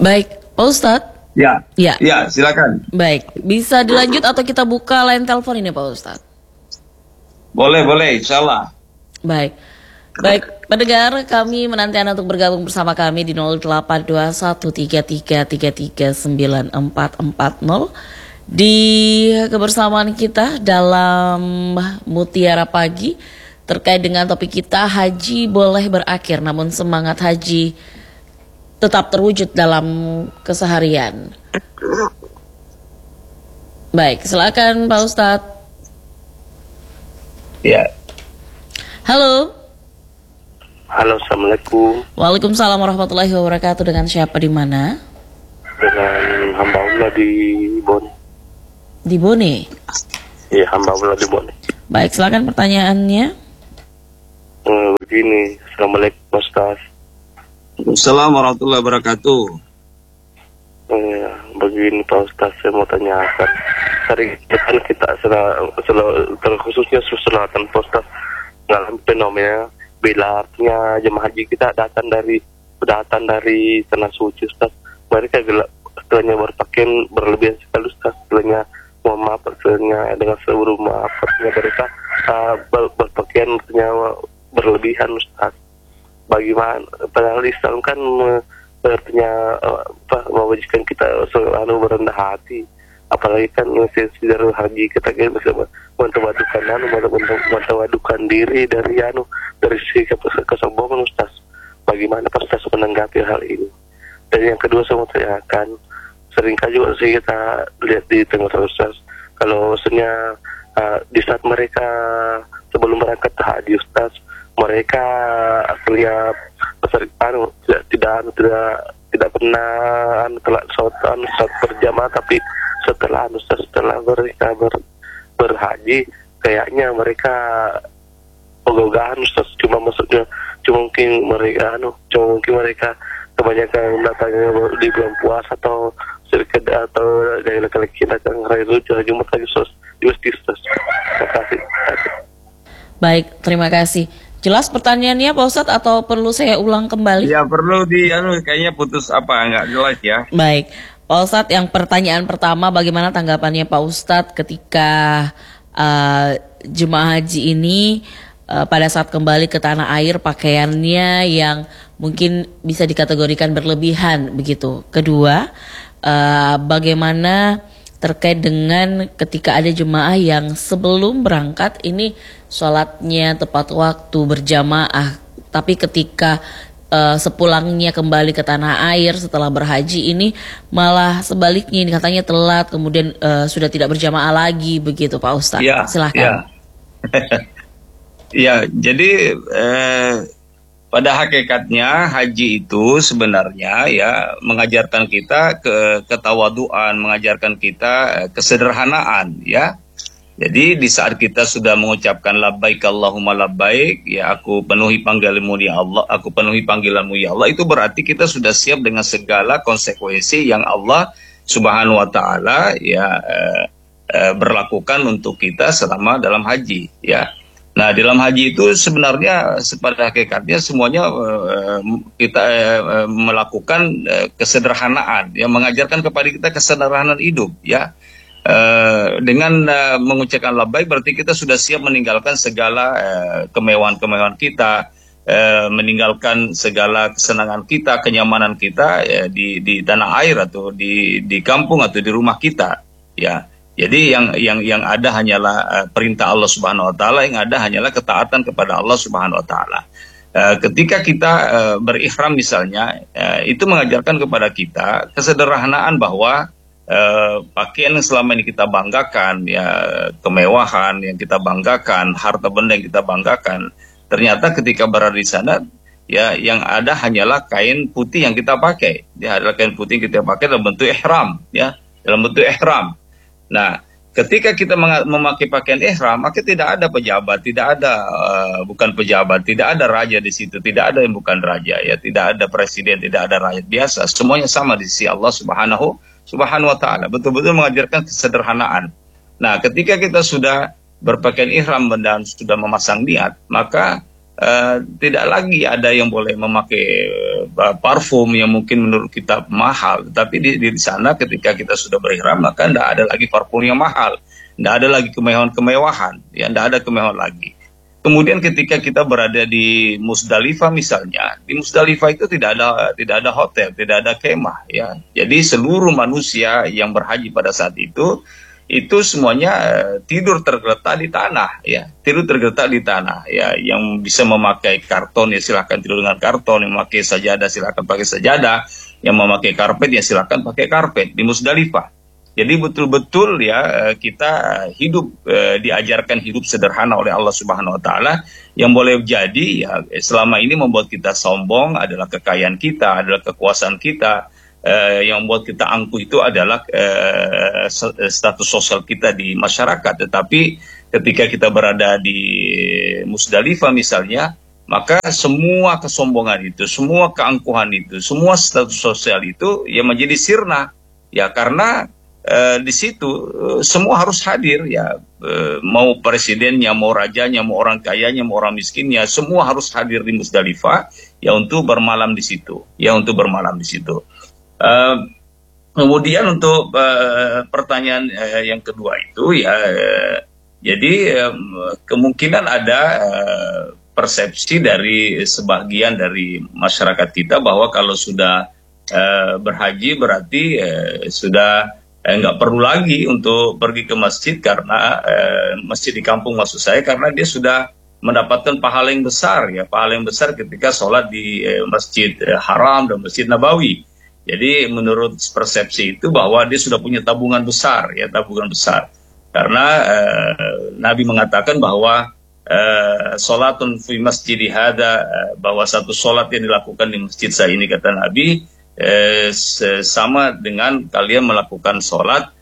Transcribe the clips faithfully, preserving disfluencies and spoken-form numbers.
Baik, Pak Ustadz. Ya, ya, ya, silakan. Baik, bisa dilanjut atau kita buka line telepon ini Pak Ustadz? Boleh, boleh, insya Allah. Baik, baik, pendengar, kami menanti Anda untuk bergabung bersama kami di nol delapan dua satu tiga tiga tiga tiga sembilan empat empat nol di kebersamaan kita dalam Mutiara Pagi terkait dengan topik kita, haji boleh berakhir namun semangat haji tetap terwujud dalam keseharian. Baik, silakan Pak Ustadz. Ya. Halo. Halo, assalamualaikum. Waalaikumsalam warahmatullahi wabarakatuh. Dengan siapa, di mana? Dengan hamba Allah di Bone. Di Bone? Iya, hamba Allah di Bone. Baik, silakan pertanyaannya. Eh, begini, assalamualaikum Pak Ustaz. Assalamualaikum warahmatullahi wabarakatuh. Eh, begini Pak Ustaz, saya mau tanyakan. Sering kan kita selalu, terkhususnya selatan Pak Ustaz, mengalami fenomena bila artinya jemaah haji kita datang dari datang dari tanah suci Ustaz. Mereka gelap, setelahnya berpakaian berlebihan sekali Ustaz. Setelahnya mohon maaf, setelahnya dengan seluruh maaf, artinya mereka uh, ber, berpakaian artinya berlebihan Ustaz. Bagaimana? Padahal Islam kan artinya uh, apa, mewajibkan kita selalu berendah hati. Apalagi kan sejarah haji kita kan bisa mentawadukan anu, mentawadukan diri dari anu dari sikap kesombongan Ustaz. Bagaimana Pak Ustaz menanggapi hal ini? Dan yang kedua saya mau tanyakan, seringkali juga sih kita lihat di tengah Ustaz, kalau maksudnya uh, di saat mereka sebelum berangkat ke haji Ustaz, mereka terlihat anu, tidak tidak tidak tidak pernah anu, telah sholat anu, sholat berjamaah, tapi setelah anu, setelah mereka ber, berhaji kayaknya mereka ogah-ogahan Ustaz. Cuma maksudnya cuma mungkin mereka anu cuma mungkin mereka kebanyakan datangnya di bulan puasa atau sedikit atau dari laki-laki kita yang hari itu hari Jumat lagi Ustaz di masjid Ustaz. Terima kasih. Baik, terima kasih. Jelas pertanyaannya Pak Ustadz atau perlu saya ulang kembali? Ya, perlu di anu kayaknya putus apa nggak jelas ya. Baik, Pak Ustadz, yang pertanyaan pertama, bagaimana tanggapannya Pak Ustadz ketika uh, jemaah haji ini uh, pada saat kembali ke tanah air pakaiannya yang mungkin bisa dikategorikan berlebihan begitu. Kedua, uh, bagaimana terkait dengan ketika ada jemaah yang sebelum berangkat ini sholatnya tepat waktu berjamaah, tapi ketika uh, sepulangnya kembali ke tanah air setelah berhaji ini malah sebaliknya, ini katanya telat, kemudian uh, sudah tidak berjamaah lagi begitu Pak Ustadz. Ya, silahkan. Ya, ya jadi eh, pada hakikatnya haji itu sebenarnya ya mengajarkan kita ke ketawaduan, mengajarkan kita eh, kesederhanaan ya. Jadi di saat kita sudah mengucapkan labbaik Allahumma labbaik, ya aku penuhi panggilanmu ya Allah, aku penuhi panggilanmu ya Allah, itu berarti kita sudah siap dengan segala konsekuensi yang Allah Subhanahu wa taala ya eh, eh, berlakukan untuk kita selama dalam haji ya. Nah, dalam haji itu sebenarnya pada hakikatnya semuanya eh, kita eh, melakukan eh, kesederhanaan, ya mengajarkan kepada kita kesederhanaan hidup ya. Uh, dengan uh, mengucapkan labbaik berarti kita sudah siap meninggalkan segala uh, kemewahan-kemewahan kita, uh, meninggalkan segala kesenangan kita, kenyamanan kita uh, di di tanah air atau di di kampung atau di rumah kita ya. Jadi yang yang yang ada hanyalah uh, perintah Allah Subhanahu wa taala, yang ada hanyalah ketaatan kepada Allah Subhanahu wa taala. Uh, ketika kita uh, berihram misalnya, uh, itu mengajarkan kepada kita kesederhanaan bahwa Uh, pakaian yang selama ini kita banggakan, ya kemewahan yang kita banggakan, harta benda yang kita banggakan, ternyata ketika berada di sana, ya yang ada hanyalah kain putih yang kita pakai. Ya adalah kain putih yang kita pakai dalam bentuk ihram, ya dalam bentuk ihram. Nah, ketika kita memakai pakaian ihram, maka tidak ada pejabat, tidak ada uh, bukan pejabat, tidak ada raja di situ, tidak ada yang bukan raja, ya tidak ada presiden, tidak ada rakyat biasa, semuanya sama di sisi Allah Subhanahu Subhanahu wa ta'ala, betul-betul mengajarkan kesederhanaan. Nah, ketika kita sudah berpakaian ihram dan sudah memasang niat, maka uh, tidak lagi ada yang boleh memakai uh, parfum yang mungkin menurut kita mahal, tapi di, di sana ketika kita sudah berihram maka tidak ada lagi parfum yang mahal, tidak ada lagi kemewahan-kemewahan, ya tidak ada kemewahan lagi. Kemudian ketika kita berada di Musdalifah misalnya, di Musdalifah itu tidak ada tidak ada hotel, tidak ada kemah, ya. Jadi seluruh manusia yang berhaji pada saat itu itu semuanya uh, tidur tergeletak di tanah, ya. Tidur tergeletak di tanah, ya. Yang bisa memakai karton ya silahkan tidur dengan karton, yang memakai sajadah silahkan pakai sajadah, yang memakai karpet ya silahkan pakai karpet di Musdalifah. Jadi betul-betul ya kita hidup eh, diajarkan hidup sederhana oleh Allah Subhanahu Wa Taala. Yang boleh jadi ya selama ini membuat kita sombong adalah kekayaan kita, adalah kekuasaan kita. Eh, yang membuat kita angkuh itu adalah eh, status sosial kita di masyarakat. Tetapi ketika kita berada di Musdalifah misalnya, maka semua kesombongan itu, semua keangkuhan itu, semua status sosial itu ya menjadi sirna. Ya karena Uh, di situ uh, semua harus hadir ya, uh, mau presidennya, mau rajanya, mau orang kayanya, mau orang miskinnya, semua harus hadir di Musdalifah ya untuk bermalam di situ, ya untuk bermalam di situ. Uh, kemudian untuk uh, pertanyaan uh, yang kedua itu ya, uh, jadi uh, kemungkinan ada uh, persepsi dari sebagian dari masyarakat kita bahwa kalau sudah uh, berhaji berarti uh, sudah Eh, nggak perlu lagi untuk pergi ke masjid karena eh, masjid di kampung maksud saya karena dia sudah mendapatkan pahala yang besar ya, pahala yang besar ketika sholat di eh, masjid eh, Haram dan masjid Nabawi. Jadi menurut persepsi itu bahwa dia sudah punya tabungan besar ya, tabungan besar karena eh, Nabi mengatakan bahwa eh, sholatun fi masjid hada, eh, bahwa satu sholat yang dilakukan di masjid saya ini kata Nabi Eh, sama dengan kalian melakukan sholat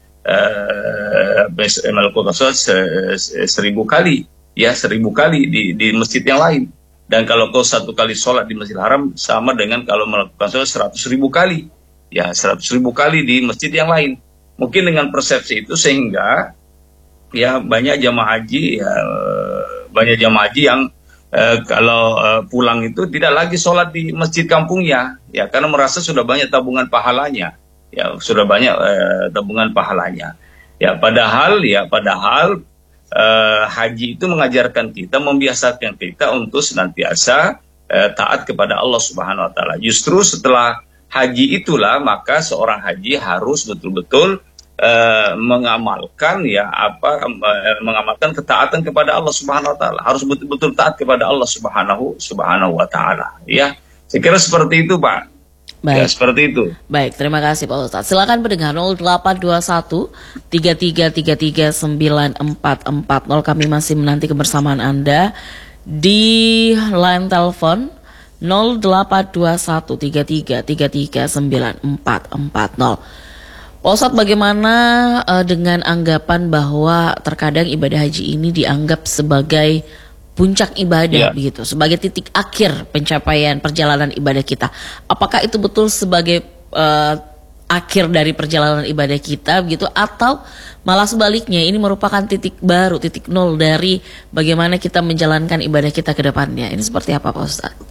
eh, melakukan sholat se, se, seribu kali ya seribu kali di, di masjid yang lain, dan kalau kau satu kali sholat di Masjidil Haram sama dengan kalau melakukan sholat seratus ribu kali ya seratus ribu kali di masjid yang lain. Mungkin dengan persepsi itu sehingga ya banyak jamaah haji ya, banyak jamaah haji yang Uh, kalau uh, pulang itu tidak lagi sholat di masjid kampungnya ya karena merasa sudah banyak tabungan pahalanya ya sudah banyak uh, tabungan pahalanya ya padahal ya padahal uh, haji itu mengajarkan kita, membiasakan kita untuk senantiasa uh, taat kepada Allah Subhanahu Wa Taala. Justru setelah haji itulah maka seorang haji harus betul-betul Uh, mengamalkan ya apa uh, mengamalkan ketaatan kepada Allah Subhanahu Wa Taala, harus betul-betul taat kepada Allah Subhanahu Subhanahu Wa Taala ya. Saya kira seperti itu Pak. Baik. Ya, seperti itu. Baik, terima kasih Pak Ustadz. Silakan pendengar nol delapan dua satu tiga tiga tiga tiga sembilan empat empat nol, kami masih menanti kebersamaan Anda di line telepon nol delapan dua satu tiga tiga tiga tiga sembilan empat empat nol. Pak Ustadz, bagaimana uh, dengan anggapan bahwa terkadang ibadah haji ini dianggap sebagai puncak ibadah, yeah, begitu, sebagai titik akhir pencapaian perjalanan ibadah kita? Apakah itu betul sebagai uh, akhir dari perjalanan ibadah kita, begitu, atau malah sebaliknya ini merupakan titik baru, titik nol dari bagaimana kita menjalankan ibadah kita ke depannya? Ini seperti apa Pak Ustadz?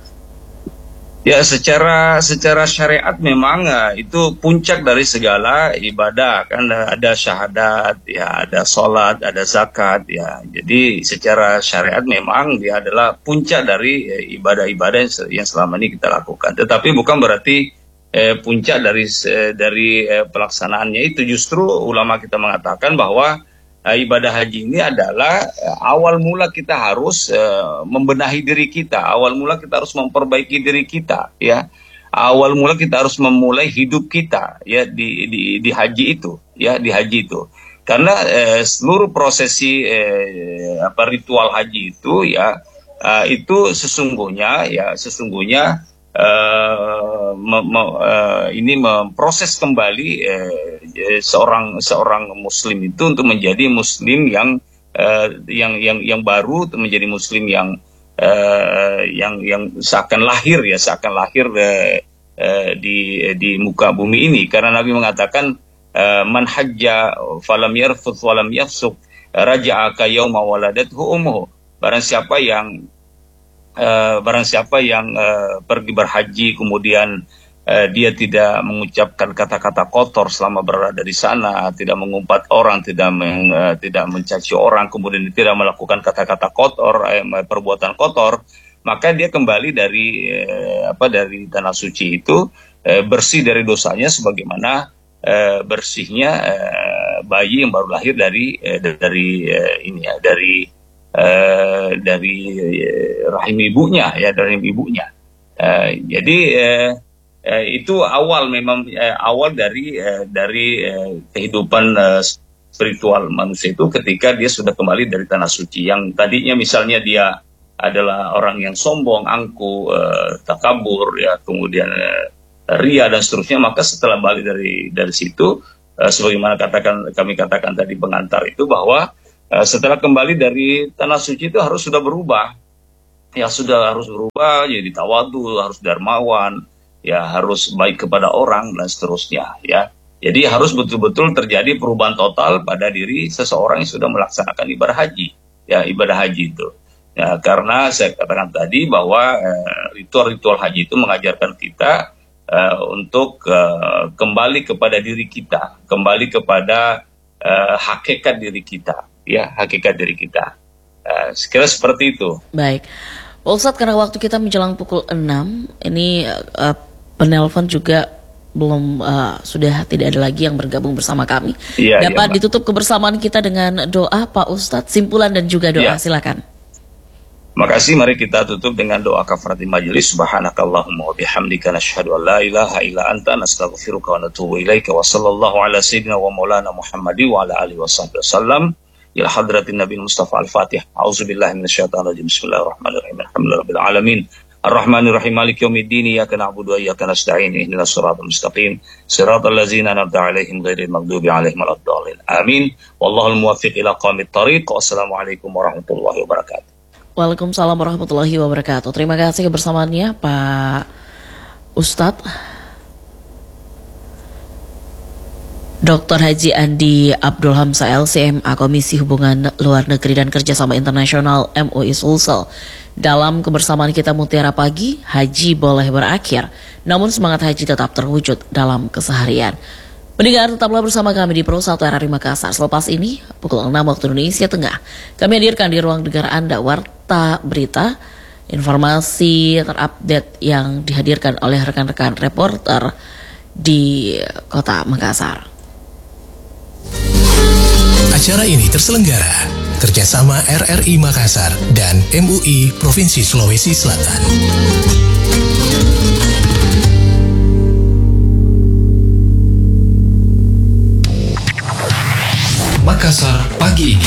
Ya, secara secara syariat memang ya, itu puncak dari segala ibadah, kan ada syahadat, ya ada sholat, ada zakat, ya. Jadi secara syariat memang dia adalah puncak dari ya, ibadah-ibadah yang selama ini kita lakukan. Tetapi bukan berarti eh, puncak dari eh, dari eh, pelaksanaannya itu. Justru ulama kita mengatakan bahwa Uh, ibadah haji ini adalah uh, awal mula kita harus uh, membenahi diri kita, awal mula kita harus memperbaiki diri kita, ya. Awal mula kita harus memulai hidup kita, ya, di di, di haji itu, ya, di haji itu. Karena uh, seluruh prosesi uh, apa ritual haji itu, ya, uh, itu sesungguhnya, ya, sesungguhnya Uh, me, me, uh, ini memproses kembali uh, seorang seorang muslim itu untuk menjadi muslim yang uh, yang yang yang baru, untuk menjadi muslim yang uh, yang yang seakan lahir, ya, seakan lahir uh, uh, di di muka bumi ini. Karena Nabi mengatakan uh, man hajja falam yarfuth walam yafsuq raja'a ka yauma waladathu ummuh. Barang siapa yang uh, barang siapa yang uh, pergi berhaji kemudian uh, dia tidak mengucapkan kata-kata kotor selama berada di sana, tidak mengumpat orang, tidak meng, uh, tidak mencaci orang, kemudian tidak melakukan kata-kata kotor, eh, perbuatan kotor, maka dia kembali dari uh, apa dari tanah suci itu uh, bersih dari dosanya sebagaimana uh, bersihnya uh, bayi yang baru lahir dari uh, dari uh, ini ya dari Uh, dari uh, rahim ibunya ya dari rahim ibunya. Uh, jadi uh, uh, itu awal memang uh, awal dari uh, dari uh, kehidupan uh, spiritual manusia itu ketika dia sudah kembali dari tanah suci. Yang tadinya misalnya dia adalah orang yang sombong, angkuh, uh, takabur, ya kemudian uh, ria dan seterusnya, maka setelah balik dari dari situ, uh, sebagaimana katakan kami katakan tadi pengantar itu bahwa setelah kembali dari tanah suci itu harus sudah berubah, ya sudah harus berubah jadi tawadu, harus dermawan, ya harus baik kepada orang dan seterusnya, ya. Jadi harus betul-betul terjadi perubahan total pada diri seseorang yang sudah melaksanakan ibadah haji, ya ibadah haji itu. Ya karena saya katakan tadi bahwa eh, ritual-ritual haji itu mengajarkan kita eh, untuk eh, kembali kepada diri kita, kembali kepada eh, hakikat diri kita. Ya, hakikat diri kita. Uh, sekira seperti itu. Baik. Pak Ustadz, karena waktu kita menjelang pukul enam, ini uh, penelpon juga belum uh, sudah tidak ada lagi yang bergabung bersama kami. Ya, Dapat ya, ditutup kebersamaan kita dengan doa Pak Ustadz, simpulan dan juga doa, ya. Silakan. Makasih, mari kita tutup dengan doa kafaratul majelis. Subhanakallahumma wa bihamdika nasyhadu an la ilaha illa anta nastaghfiruka wa natubu ilaika wa sallallahu ala sayyidina wa maulana Muhammadi wa ala alihi wa sahbihi wasallam. Ila hadratin Nabi Mustafa Al-Fatih. A'udzubillahi minasyaitonir rajim. Bismillahirrahmanirrahim. Alhamdulillahirabbil alamin. Ar-Rahmanir-Rahim. Maliki yaumiddin. Iyyaka na'budu wa iyyaka nasta'in. Ihdinas siratal mustaqim. Siratal ladzina an'amta 'alaihim ghairil maghdubi 'alaihim waladdallin. Amin. Wallahul muwaffiq ila aqwamit thariq. Wassalamualaikum warahmatullahi wabarakatuh. Waalaikumsalam warahmatullahi wabarakatuh. Terima kasih kebersamaannya Pak Ustadz Doktor Haji Andi Abdul Hamzah L C M A Komisi Hubungan Luar Negeri dan Kerjasama Internasional M U I Sulsel. Dalam kebersamaan kita Mutiara Pagi, haji boleh berakhir, namun semangat haji tetap terwujud dalam keseharian. Pendengar, tetaplah bersama kami di Pro satu R R I Makassar. Selepas ini, pukul enam waktu Indonesia Tengah, kami hadirkan di ruang dengar Anda Warta Berita, informasi terupdate yang dihadirkan oleh rekan-rekan reporter di Kota Makassar. Acara ini terselenggara kerjasama R R I Makassar dan M U I Provinsi Sulawesi Selatan. Makassar pagi ini.